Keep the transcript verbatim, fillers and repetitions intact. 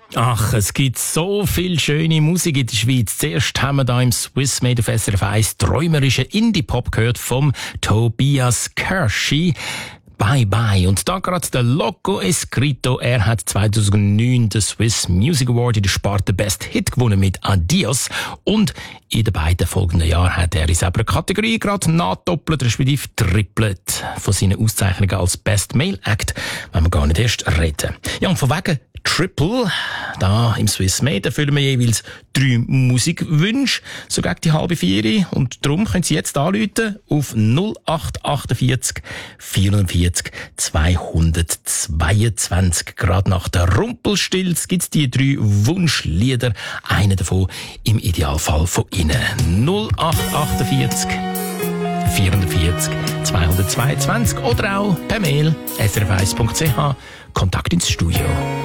Ach, es gibt so viel schöne Musik in der Schweiz. Zuerst haben wir da im Swiss Made auf S R F eins träumerischen Indie-Pop gehört vom Tobias Kirschy. Bye Bye. Und da gerade der Loco Escrito. Er hat zweitausendneun den Swiss Music Award in der Sparte Best Hit gewonnen mit Adios. Und in den beiden folgenden Jahren hat er in selber Kategorie gerade nachdoppelt, respektive trippelt von seinen Auszeichnungen als Best Male Act, wenn wir gar nicht erst reden. Ja, und von wegen Triple, da im Swiss Made erfüllen wir jeweils drei Musikwünsche, so gegen die halbe vier. Und darum können Sie jetzt anrufen auf null acht achtundvierzig vierundvierzig zweihundertzweiundzwanzig. Gerade nach der Rumpelstilz gibt's die drei Wunschlieder. Einer davon im Idealfall von Ihnen. null acht achtundvierzig vierundvierzig zweihundertzweiundzwanzig oder auch per Mail s r f eins punkt c h. Kontakt ins Studio.